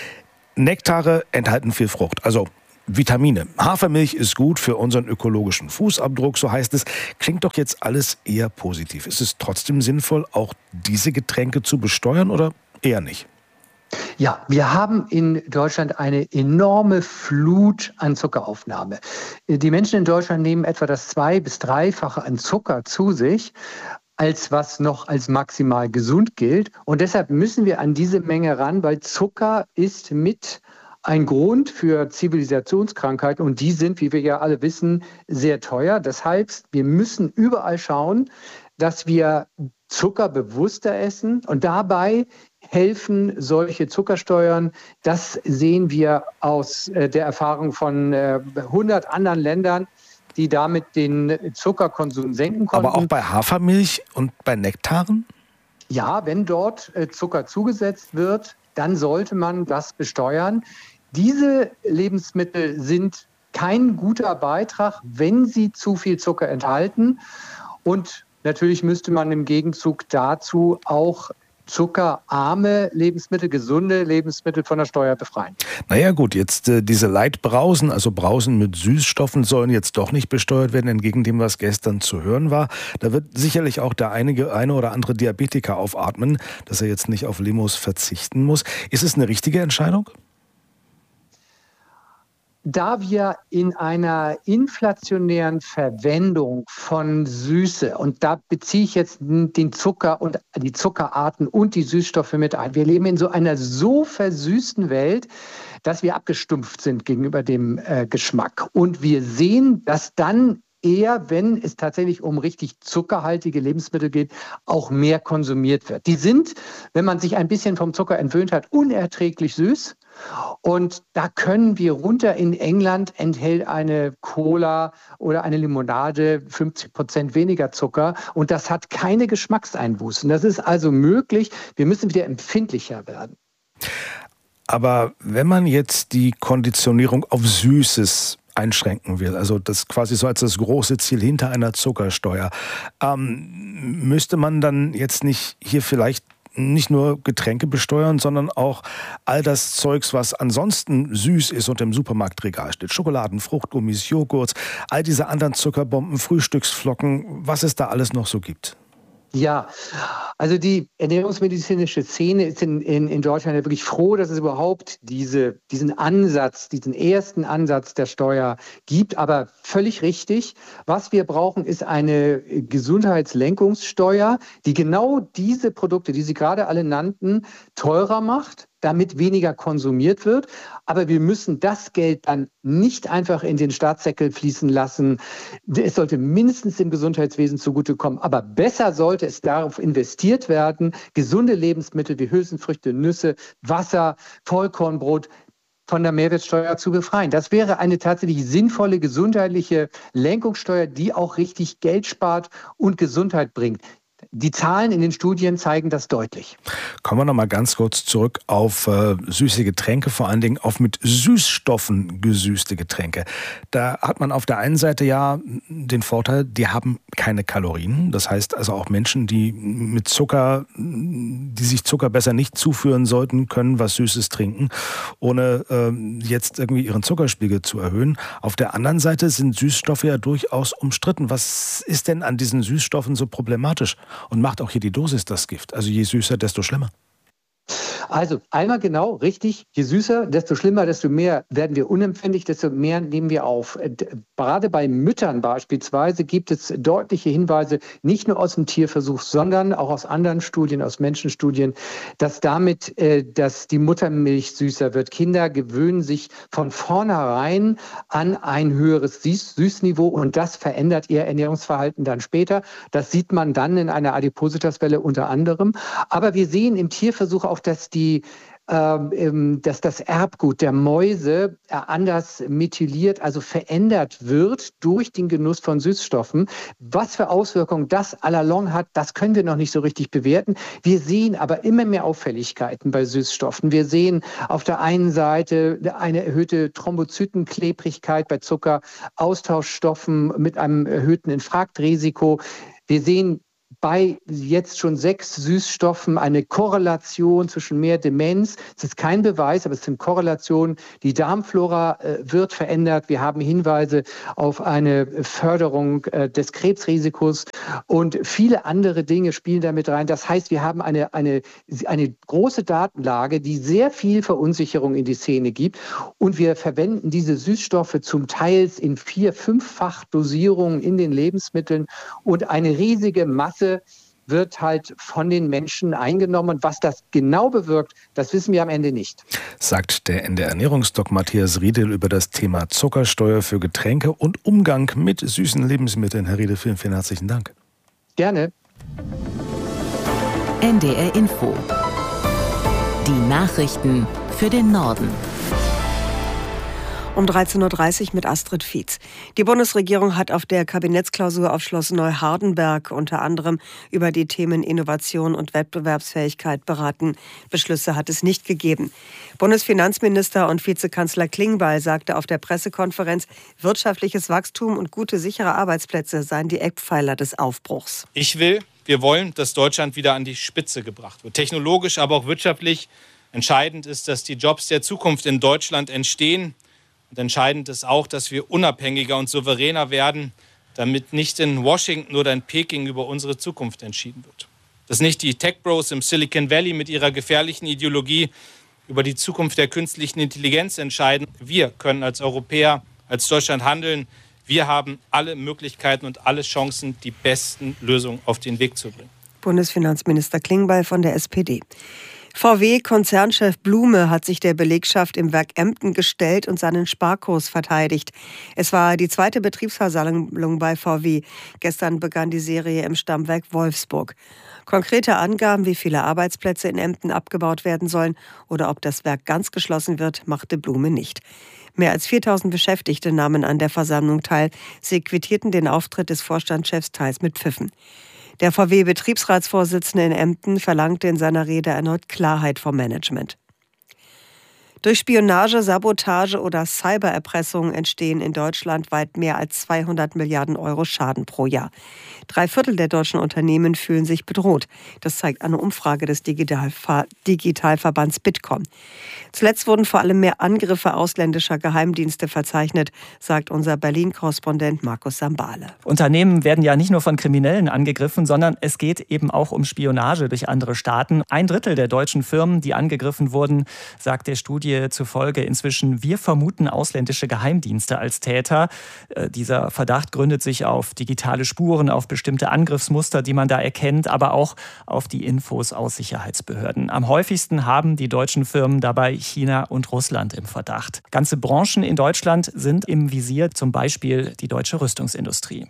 Nektare enthalten viel Frucht, also Vitamine. Hafermilch ist gut für unseren ökologischen Fußabdruck, so heißt es. Klingt doch jetzt alles eher positiv. Ist es trotzdem sinnvoll, auch diese Getränke zu besteuern oder eher nicht? Ja, wir haben in Deutschland eine enorme Flut an Zuckeraufnahme. Die Menschen in Deutschland nehmen etwa das 2- bis 3-fache an Zucker zu sich, als was noch als maximal gesund gilt. Und deshalb müssen wir an diese Menge ran, weil Zucker ist mit ein Grund für Zivilisationskrankheiten und die sind, wie wir ja alle wissen, sehr teuer. Das heißt, wir müssen überall schauen, dass wir Zucker bewusster essen und dabei helfen solche Zuckersteuern. Das sehen wir aus der Erfahrung von 100 anderen Ländern, die damit den Zuckerkonsum senken konnten. Aber auch bei Hafermilch und bei Nektaren? Ja, wenn dort Zucker zugesetzt wird, dann sollte man das besteuern. Diese Lebensmittel sind kein guter Beitrag, wenn sie zu viel Zucker enthalten. Und natürlich müsste man im Gegenzug dazu auch zuckerarme Lebensmittel, gesunde Lebensmittel von der Steuer befreien. Naja gut, jetzt diese Leitbrausen, also Brausen mit Süßstoffen, sollen jetzt doch nicht besteuert werden, entgegen dem, was gestern zu hören war. Da wird sicherlich auch der eine oder andere Diabetiker aufatmen, dass er jetzt nicht auf Limos verzichten muss. Ist es eine richtige Entscheidung? Da wir in einer inflationären Verwendung von Süße, und da beziehe ich jetzt den Zucker und die Zuckerarten und die Süßstoffe mit ein. Wir leben in so einer so versüßten Welt, dass wir abgestumpft sind gegenüber dem Geschmack. Und wir sehen, dass dann eher, wenn es tatsächlich um richtig zuckerhaltige Lebensmittel geht, auch mehr konsumiert wird. Die sind, wenn man sich ein bisschen vom Zucker entwöhnt hat, unerträglich süß. Und da können wir runter. In England enthält eine Cola oder eine Limonade 50% weniger Zucker und das hat keine Geschmackseinbußen. Das ist also möglich. Wir müssen wieder empfindlicher werden. Aber wenn man jetzt die Konditionierung auf Süßes einschränken will, also das quasi so als das große Ziel hinter einer Zuckersteuer, müsste man dann jetzt nicht hier vielleicht nicht nur Getränke besteuern, sondern auch all das Zeugs, was ansonsten süß ist und im Supermarktregal steht. Schokoladen, Fruchtgummis, Joghurts, all diese anderen Zuckerbomben, Frühstücksflocken, was es da alles noch so gibt. Ja, also die ernährungsmedizinische Szene ist in Deutschland ja wirklich froh, dass es überhaupt diesen ersten Ansatz der Steuer gibt. Aber völlig richtig, was wir brauchen, ist eine Gesundheitslenkungssteuer, die genau diese Produkte, die Sie gerade alle nannten, teurer macht, damit weniger konsumiert wird. Aber wir müssen das Geld dann nicht einfach in den Staatssäckel fließen lassen. Es sollte mindestens dem Gesundheitswesen zugutekommen. Aber besser sollte es darauf investiert werden, gesunde Lebensmittel wie Hülsenfrüchte, Nüsse, Wasser, Vollkornbrot von der Mehrwertsteuer zu befreien. Das wäre eine tatsächlich sinnvolle gesundheitliche Lenkungssteuer, die auch richtig Geld spart und Gesundheit bringt. Die Zahlen in den Studien zeigen das deutlich. Kommen wir noch mal ganz kurz zurück auf süße Getränke, vor allen Dingen auf mit Süßstoffen gesüßte Getränke. Da hat man auf der einen Seite ja den Vorteil, die haben keine Kalorien. Das heißt also auch Menschen, die sich Zucker besser nicht zuführen sollten, können was Süßes trinken, ohne jetzt irgendwie ihren Zuckerspiegel zu erhöhen. Auf der anderen Seite sind Süßstoffe ja durchaus umstritten. Was ist denn an diesen Süßstoffen so problematisch? Und macht auch hier die Dosis das Gift? Also je süßer, desto schlimmer. Also einmal genau, richtig, je süßer, desto schlimmer, desto mehr werden wir unempfindlich, desto mehr nehmen wir auf. Gerade bei Müttern beispielsweise gibt es deutliche Hinweise, nicht nur aus dem Tierversuch, sondern auch aus anderen Studien, aus Menschenstudien, dass damit, dass die Muttermilch süßer wird. Kinder gewöhnen sich von vornherein an ein höheres Süßniveau und das verändert ihr Ernährungsverhalten dann später. Das sieht man dann in einer Adipositaswelle unter anderem. Aber wir sehen im Tierversuch auch, dass das Erbgut der Mäuse anders methyliert, also verändert wird durch den Genuss von Süßstoffen. Was für Auswirkungen das à la longue hat, das können wir noch nicht so richtig bewerten. Wir sehen aber immer mehr Auffälligkeiten bei Süßstoffen. Wir sehen auf der einen Seite eine erhöhte Thrombozytenklebrigkeit bei Zucker, Austauschstoffen mit einem erhöhten Infarktrisiko. Wir sehen bei jetzt schon 6 Süßstoffen eine Korrelation zwischen mehr Demenz. Es ist kein Beweis, aber es sind Korrelationen. Die Darmflora wird verändert. Wir haben Hinweise auf eine Förderung des Krebsrisikos und viele andere Dinge spielen damit rein. Das heißt, wir haben eine große Datenlage, die sehr viel Verunsicherung in die Szene gibt. Und wir verwenden diese Süßstoffe zum Teil in 4-, 5-fach Dosierungen in den Lebensmitteln und eine riesige Masse wird halt von den Menschen eingenommen. Und was das genau bewirkt, das wissen wir am Ende nicht. Sagt der NDR-Ernährungsdoc Matthias Riedel über das Thema Zuckersteuer für Getränke und Umgang mit süßen Lebensmitteln. Herr Riedel, vielen, vielen herzlichen Dank. Gerne. NDR Info. Die Nachrichten für den Norden. Um 13.30 Uhr mit Astrid Fietz. Die Bundesregierung hat auf der Kabinettsklausur auf Schloss Neuhardenberg unter anderem über die Themen Innovation und Wettbewerbsfähigkeit beraten. Beschlüsse hat es nicht gegeben. Bundesfinanzminister und Vizekanzler Klingbeil sagte auf der Pressekonferenz, wirtschaftliches Wachstum und gute, sichere Arbeitsplätze seien die Eckpfeiler des Aufbruchs. Wir wollen, dass Deutschland wieder an die Spitze gebracht wird. Technologisch, aber auch wirtschaftlich. Entscheidend ist, dass die Jobs der Zukunft in Deutschland entstehen. Und entscheidend ist auch, dass wir unabhängiger und souveräner werden, damit nicht in Washington oder in Peking über unsere Zukunft entschieden wird. Dass nicht die Tech-Bros im Silicon Valley mit ihrer gefährlichen Ideologie über die Zukunft der künstlichen Intelligenz entscheiden. Wir können als Europäer, als Deutschland handeln. Wir haben alle Möglichkeiten und alle Chancen, die besten Lösungen auf den Weg zu bringen. Bundesfinanzminister Klingbeil von der SPD. VW-Konzernchef Blume hat sich der Belegschaft im Werk Emden gestellt und seinen Sparkurs verteidigt. Es war die zweite Betriebsversammlung bei VW. Gestern begann die Serie im Stammwerk Wolfsburg. Konkrete Angaben, wie viele Arbeitsplätze in Emden abgebaut werden sollen oder ob das Werk ganz geschlossen wird, machte Blume nicht. Mehr als 4.000 Beschäftigte nahmen an der Versammlung teil. Sie quittierten den Auftritt des Vorstandschefs teils mit Pfiffen. Der VW-Betriebsratsvorsitzende in Emden verlangte in seiner Rede erneut Klarheit vom Management. Durch Spionage, Sabotage oder Cybererpressung entstehen in Deutschland weit mehr als 200 Milliarden Euro Schaden pro Jahr. 3/4 der deutschen Unternehmen fühlen sich bedroht. Das zeigt eine Umfrage des Digitalverbands Bitkom. Zuletzt wurden vor allem mehr Angriffe ausländischer Geheimdienste verzeichnet, sagt unser Berlin-Korrespondent Markus Sambale. Unternehmen werden ja nicht nur von Kriminellen angegriffen, sondern es geht eben auch um Spionage durch andere Staaten. 1/3 der deutschen Firmen, die angegriffen wurden, sagt der Studie zufolge inzwischen, wir vermuten ausländische Geheimdienste als Täter. Dieser Verdacht gründet sich auf digitale Spuren, auf bestimmte Angriffsmuster, die man da erkennt, aber auch auf die Infos aus Sicherheitsbehörden. Am häufigsten haben die deutschen Firmen dabei China und Russland im Verdacht. Ganze Branchen in Deutschland sind im Visier, zum Beispiel die deutsche Rüstungsindustrie.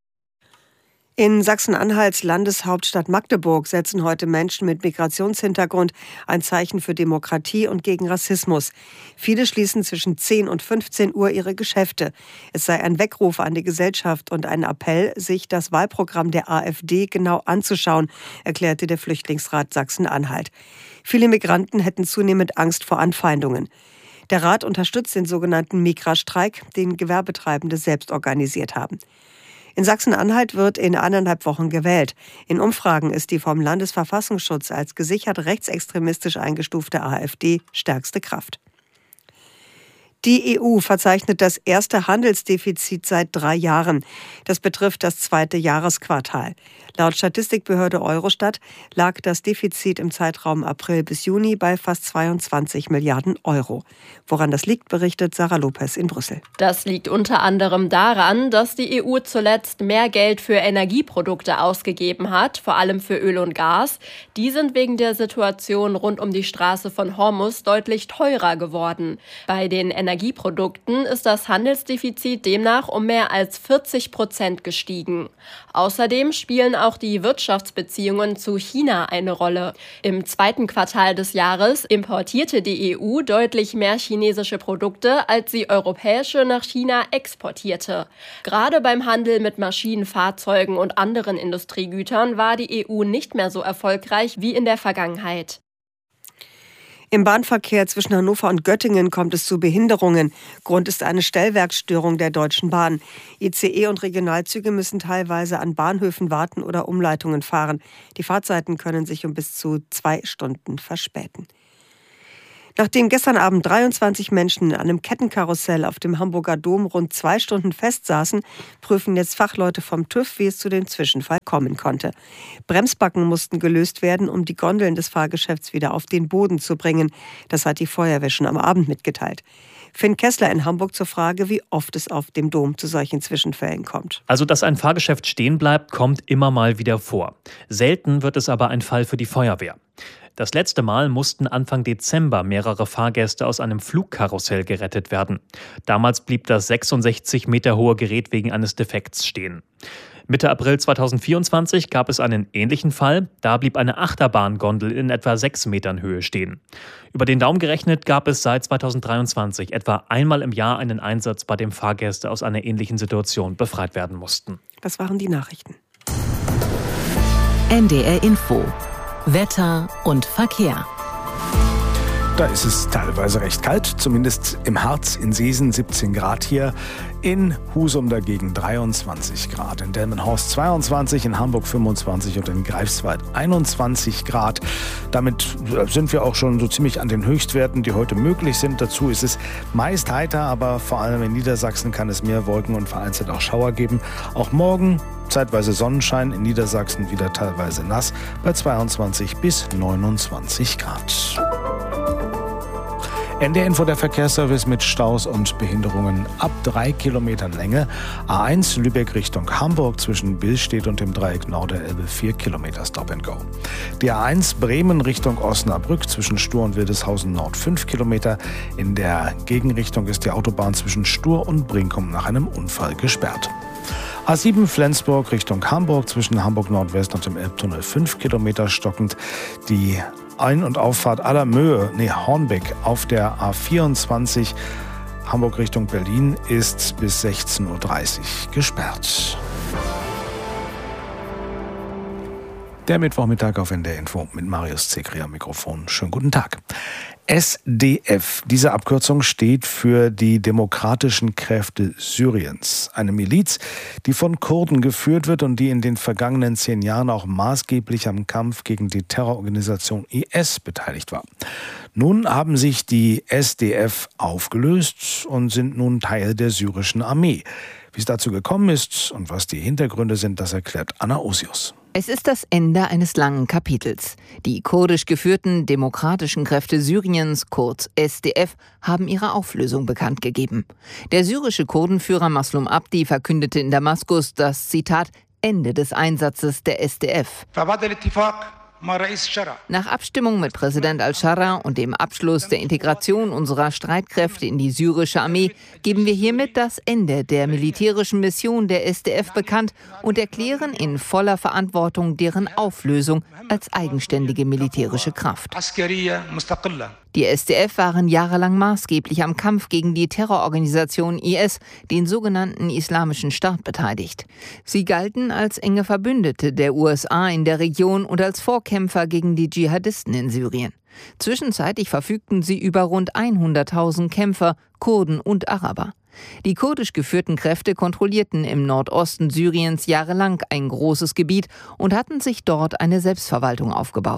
In Sachsen-Anhalts Landeshauptstadt Magdeburg setzen heute Menschen mit Migrationshintergrund ein Zeichen für Demokratie und gegen Rassismus. Viele schließen zwischen 10 und 15 Uhr ihre Geschäfte. Es sei ein Weckruf an die Gesellschaft und ein Appell, sich das Wahlprogramm der AfD genau anzuschauen, erklärte der Flüchtlingsrat Sachsen-Anhalt. Viele Migranten hätten zunehmend Angst vor Anfeindungen. Der Rat unterstützt den sogenannten Migrastreik, den Gewerbetreibende selbst organisiert haben. In Sachsen-Anhalt wird in 1,5 Wochen gewählt. In Umfragen ist die vom Landesverfassungsschutz als gesichert rechtsextremistisch eingestufte AfD stärkste Kraft. Die EU verzeichnet das erste Handelsdefizit seit 3 Jahren. Das betrifft das 2. Jahresquartal. Laut Statistikbehörde Eurostat lag das Defizit im Zeitraum April bis Juni bei fast 22 Milliarden Euro. Woran das liegt, berichtet Sarah Lopez in Brüssel. Das liegt unter anderem daran, dass die EU zuletzt mehr Geld für Energieprodukte ausgegeben hat, vor allem für Öl und Gas. Die sind wegen der Situation rund um die Straße von Hormuz deutlich teurer geworden. Bei den Energieprodukten ist das Handelsdefizit demnach um mehr als 40% gestiegen. Außerdem spielen auch die Wirtschaftsbeziehungen zu China eine Rolle. Im zweiten Quartal des Jahres importierte die EU deutlich mehr chinesische Produkte, als sie europäische nach China exportierte. Gerade beim Handel mit Maschinen, Fahrzeugen und anderen Industriegütern war die EU nicht mehr so erfolgreich wie in der Vergangenheit. Im Bahnverkehr zwischen Hannover und Göttingen kommt es zu Behinderungen. Grund ist eine Stellwerksstörung der Deutschen Bahn. ICE und Regionalzüge müssen teilweise an Bahnhöfen warten oder Umleitungen fahren. Die Fahrzeiten können sich um bis zu 2 Stunden verspäten. Nachdem gestern Abend 23 Menschen in einem Kettenkarussell auf dem Hamburger Dom rund 2 Stunden festsaßen, prüfen jetzt Fachleute vom TÜV, wie es zu dem Zwischenfall kommen konnte. Bremsbacken mussten gelöst werden, um die Gondeln des Fahrgeschäfts wieder auf den Boden zu bringen. Das hat die Feuerwehr schon am Abend mitgeteilt. Finn Kessler in Hamburg zur Frage, wie oft es auf dem Dom zu solchen Zwischenfällen kommt. Also, dass ein Fahrgeschäft stehen bleibt, kommt immer mal wieder vor. Selten wird es aber ein Fall für die Feuerwehr. Das letzte Mal mussten Anfang Dezember mehrere Fahrgäste aus einem Flugkarussell gerettet werden. Damals blieb das 66 Meter hohe Gerät wegen eines Defekts stehen. Mitte April 2024 gab es einen ähnlichen Fall. Da blieb eine Achterbahngondel in etwa 6 Metern Höhe stehen. Über den Daumen gerechnet gab es seit 2023 etwa einmal im Jahr einen Einsatz, bei dem Fahrgäste aus einer ähnlichen Situation befreit werden mussten. Das waren die Nachrichten. NDR Info. Wetter und Verkehr. Da ist es teilweise recht kalt, zumindest im Harz, in Seesen 17 Grad hier, in Husum dagegen 23 Grad, in Delmenhorst 22, in Hamburg 25 und in Greifswald 21 Grad. Damit sind wir auch schon so ziemlich an den Höchstwerten, die heute möglich sind. Dazu ist es meist heiter, aber vor allem in Niedersachsen kann es mehr Wolken und vereinzelt auch Schauer geben. Auch morgen zeitweise Sonnenschein, in Niedersachsen wieder teilweise nass, bei 22 bis 29 Grad. NDR Info, der Verkehrsservice mit Staus und Behinderungen ab 3 Kilometern Länge. A1 Lübeck Richtung Hamburg zwischen Billstedt und dem Dreieck Norderelbe 4 Kilometer Stop and Go. Die A1 Bremen Richtung Osnabrück zwischen Stur und Wildeshausen Nord 5 Kilometer. In der Gegenrichtung ist die Autobahn zwischen Stur und Brinkum nach einem Unfall gesperrt. A7 Flensburg Richtung Hamburg zwischen Hamburg Nordwest und dem Elbtunnel 5 Kilometer stockend. Die Ein- und Auffahrt Hornbeck auf der A24 Hamburg Richtung Berlin ist bis 16:30 Uhr gesperrt. Der Mittwochmittag auf NDR Info mit Marius Zekri am Mikrofon. Schönen guten Tag. SDF, diese Abkürzung steht für die Demokratischen Kräfte Syriens. Eine Miliz, die von Kurden geführt wird und die in den vergangenen 10 Jahren auch maßgeblich am Kampf gegen die Terrororganisation IS beteiligt war. Nun haben sich die SDF aufgelöst und sind nun Teil der syrischen Armee. Wie es dazu gekommen ist und was die Hintergründe sind, das erklärt Anna Osius. Es ist das Ende eines langen Kapitels. Die kurdisch geführten Demokratischen Kräfte Syriens, kurz SDF, haben ihre Auflösung bekannt gegeben. Der syrische Kurdenführer Maslum Abdi verkündete in Damaskus das, Zitat, Ende des Einsatzes der SDF. Nach Abstimmung mit Präsident al-Sharra und dem Abschluss der Integration unserer Streitkräfte in die syrische Armee geben wir hiermit das Ende der militärischen Mission der SDF bekannt und erklären in voller Verantwortung deren Auflösung als eigenständige militärische Kraft. Die SDF waren jahrelang maßgeblich am Kampf gegen die Terrororganisation IS, den sogenannten Islamischen Staat, beteiligt. Sie galten als enge Verbündete der USA in der Region und als Vorkämpfer gegen die Dschihadisten in Syrien. Zwischenzeitlich verfügten sie über rund 100.000 Kämpfer, Kurden und Araber. Die kurdisch geführten Kräfte kontrollierten im Nordosten Syriens jahrelang ein großes Gebiet und hatten sich dort eine Selbstverwaltung aufgebaut.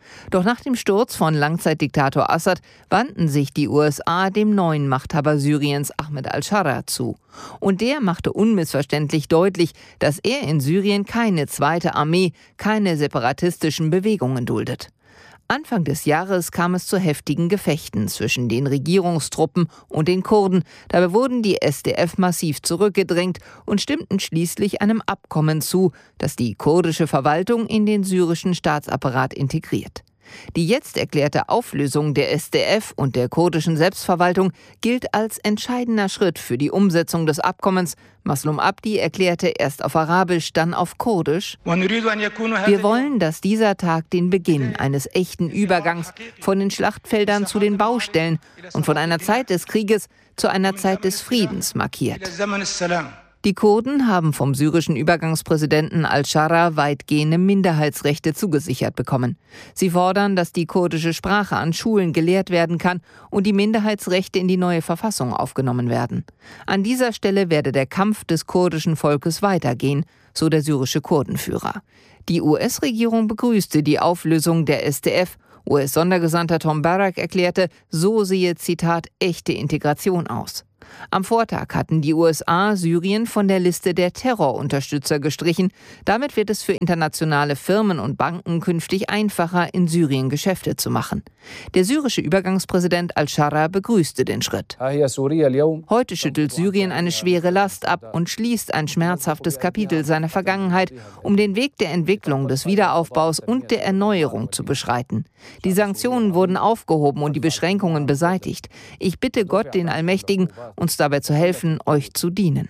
Doch nach dem Sturz von Langzeitdiktator Assad wandten sich die USA dem neuen Machthaber Syriens Ahmed al-Scharra zu. Und der machte unmissverständlich deutlich, dass er in Syrien keine zweite Armee, keine separatistischen Bewegungen duldet. Anfang des Jahres kam es zu heftigen Gefechten zwischen den Regierungstruppen und den Kurden. Dabei wurden die SDF massiv zurückgedrängt und stimmten schließlich einem Abkommen zu, das die kurdische Verwaltung in den syrischen Staatsapparat integriert. Die jetzt erklärte Auflösung der SDF und der kurdischen Selbstverwaltung gilt als entscheidender Schritt für die Umsetzung des Abkommens. Maslum Abdi erklärte erst auf Arabisch, dann auf Kurdisch: Wir wollen, dass dieser Tag den Beginn eines echten Übergangs von den Schlachtfeldern zu den Baustellen und von einer Zeit des Krieges zu einer Zeit des Friedens markiert. Die Kurden haben vom syrischen Übergangspräsidenten al-Scharra weitgehende Minderheitsrechte zugesichert bekommen. Sie fordern, dass die kurdische Sprache an Schulen gelehrt werden kann und die Minderheitsrechte in die neue Verfassung aufgenommen werden. An dieser Stelle werde der Kampf des kurdischen Volkes weitergehen, so der syrische Kurdenführer. Die US-Regierung begrüßte die Auflösung der SDF. US-Sondergesandter Tom Barrack erklärte, so sehe, Zitat, echte Integration aus. Am Vortag hatten die USA Syrien von der Liste der Terrorunterstützer gestrichen. Damit wird es für internationale Firmen und Banken künftig einfacher, in Syrien Geschäfte zu machen. Der syrische Übergangspräsident al-Scharra begrüßte den Schritt. Heute schüttelt Syrien eine schwere Last ab und schließt ein schmerzhaftes Kapitel seiner Vergangenheit, um den Weg der Entwicklung, des Wiederaufbaus und der Erneuerung zu beschreiten. Die Sanktionen wurden aufgehoben und die Beschränkungen beseitigt. Ich bitte Gott, den Allmächtigen, uns dabei zu helfen, euch zu dienen.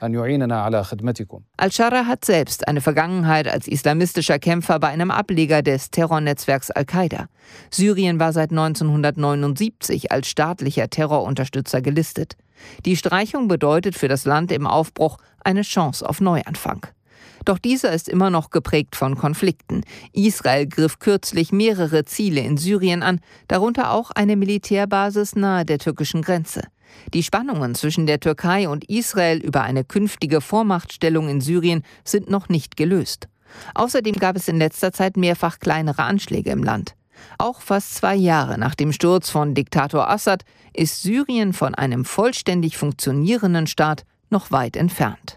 Al-Scharra hat selbst eine Vergangenheit als islamistischer Kämpfer bei einem Ableger des Terrornetzwerks Al-Qaida. Syrien war seit 1979 als staatlicher Terrorunterstützer gelistet. Die Streichung bedeutet für das Land im Aufbruch eine Chance auf Neuanfang. Doch dieser ist immer noch geprägt von Konflikten. Israel griff kürzlich mehrere Ziele in Syrien an, darunter auch eine Militärbasis nahe der türkischen Grenze. Die Spannungen zwischen der Türkei und Israel über eine künftige Vormachtstellung in Syrien sind noch nicht gelöst. Außerdem gab es in letzter Zeit mehrfach kleinere Anschläge im Land. Auch fast 2 Jahre nach dem Sturz von Diktator Assad ist Syrien von einem vollständig funktionierenden Staat noch weit entfernt.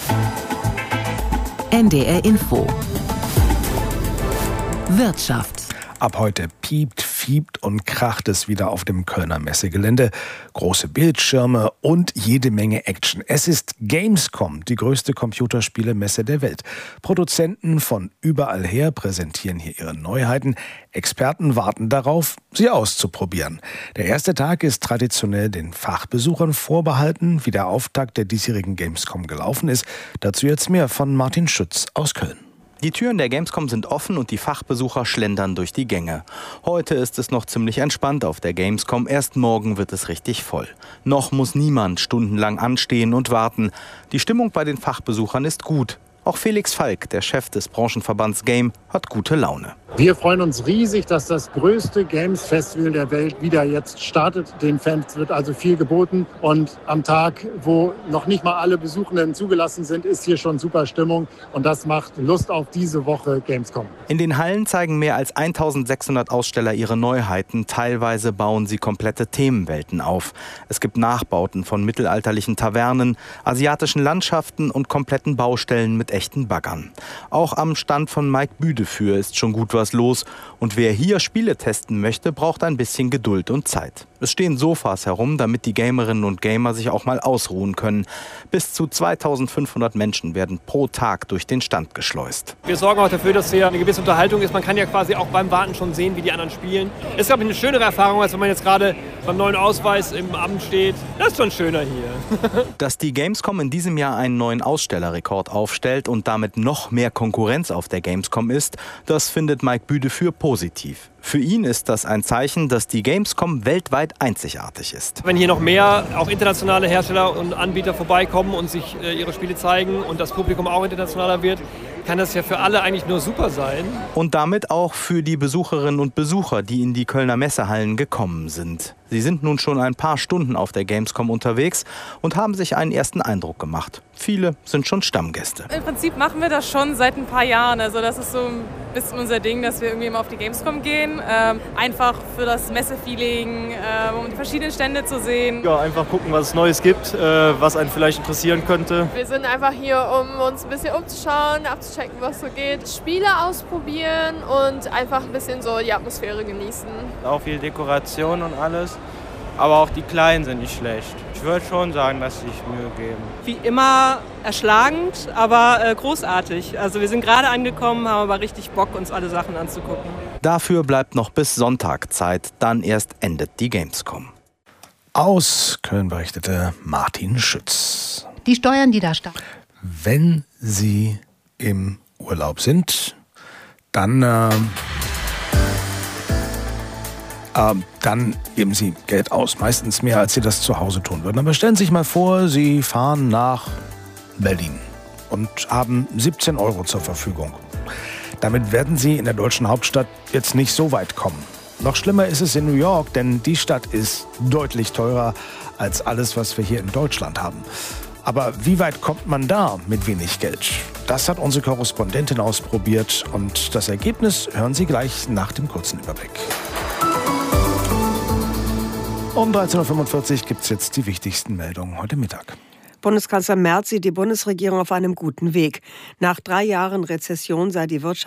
NDR Info. Wirtschaft. Ab heute piept, fiebt und kracht es wieder auf dem Kölner Messegelände. Große Bildschirme und jede Menge Action. Es ist Gamescom, die größte Computerspielemesse der Welt. Produzenten von überall her präsentieren hier ihre Neuheiten. Experten warten darauf, sie auszuprobieren. Der erste Tag ist traditionell den Fachbesuchern vorbehalten. Wie der Auftakt der diesjährigen Gamescom gelaufen ist, dazu jetzt mehr von Martin Schütz aus Köln. Die Türen der Gamescom sind offen und die Fachbesucher schlendern durch die Gänge. Heute ist es noch ziemlich entspannt auf der Gamescom, erst morgen wird es richtig voll. Noch muss niemand stundenlang anstehen und warten. Die Stimmung bei den Fachbesuchern ist gut. Auch Felix Falk, der Chef des Branchenverbands Game, hat gute Laune. Wir freuen uns riesig, dass das größte Games-Festival der Welt wieder jetzt startet. Den Fans wird also viel geboten. Und am Tag, wo noch nicht mal alle Besuchenden zugelassen sind, ist hier schon super Stimmung. Und das macht Lust auf diese Woche Gamescom. In den Hallen zeigen mehr als 1600 Aussteller ihre Neuheiten. Teilweise bauen sie komplette Themenwelten auf. Es gibt Nachbauten von mittelalterlichen Tavernen, asiatischen Landschaften und kompletten Baustellen mit echten Baggern. Auch am Stand von Mike Büdefür ist schon gut was los. Und wer hier Spiele testen möchte, braucht ein bisschen Geduld und Zeit. Es stehen Sofas herum, damit die Gamerinnen und Gamer sich auch mal ausruhen können. Bis zu 2500 Menschen werden pro Tag durch den Stand geschleust. Wir sorgen auch dafür, dass hier eine gewisse Unterhaltung ist. Man kann ja quasi auch beim Warten schon sehen, wie die anderen spielen. Ist, glaube ich, eine schönere Erfahrung, als wenn man jetzt gerade beim neuen Ausweis im Amt steht. Das ist schon schöner hier. Dass die Gamescom in diesem Jahr einen neuen Ausstellerrekord aufstellt und damit noch mehr Konkurrenz auf der Gamescom ist, das findet Mike Büdefür positiv. Für ihn ist das ein Zeichen, dass die Gamescom weltweit einzigartig ist. Wenn hier noch mehr auch internationale Hersteller und Anbieter vorbeikommen und sich ihre Spiele zeigen und das Publikum auch internationaler wird, kann das ja für alle eigentlich nur super sein. Und damit auch für die Besucherinnen und Besucher, die in die Kölner Messehallen gekommen sind. Sie sind nun schon ein paar Stunden auf der Gamescom unterwegs und haben sich einen ersten Eindruck gemacht. Viele sind schon Stammgäste. Im Prinzip machen wir das schon seit ein paar Jahren. Also das ist so ein bisschen unser Ding, dass wir irgendwie immer auf die Gamescom gehen. Einfach für das Messe-Feeling, um die verschiedenen Stände zu sehen. Ja, einfach gucken, was es Neues gibt, was einen vielleicht interessieren könnte. Wir sind einfach hier, um uns ein bisschen umzuschauen, abzuchecken, was so geht, Spiele ausprobieren und einfach ein bisschen so die Atmosphäre genießen. Auch viel Dekoration und alles, aber auch die Kleinen sind nicht schlecht. Ich würde schon sagen, dass sie sich Mühe geben. Wie immer erschlagend, aber großartig. Also wir sind gerade angekommen, haben aber richtig Bock, uns alle Sachen anzugucken. Dafür bleibt noch bis Sonntag Zeit, dann erst endet die Gamescom. Aus Köln berichtete Martin Schütz. Die Steuern, die da starten. Wenn Sie im Urlaub sind, dann geben Sie Geld aus. Meistens mehr, als Sie das zu Hause tun würden. Aber stellen Sie sich mal vor, Sie fahren nach Berlin und haben 17 € zur Verfügung. Damit werden Sie in der deutschen Hauptstadt jetzt nicht so weit kommen. Noch schlimmer ist es in New York, denn die Stadt ist deutlich teurer als alles, was wir hier in Deutschland haben. Aber wie weit kommt man da mit wenig Geld? Das hat unsere Korrespondentin ausprobiert und das Ergebnis hören Sie gleich nach dem kurzen Überblick. Um 13.45 Uhr gibt es jetzt die wichtigsten Meldungen heute Mittag. Bundeskanzler Merz sieht die Bundesregierung auf einem guten Weg. Nach 3 Jahren Rezession sei die Wirtschaft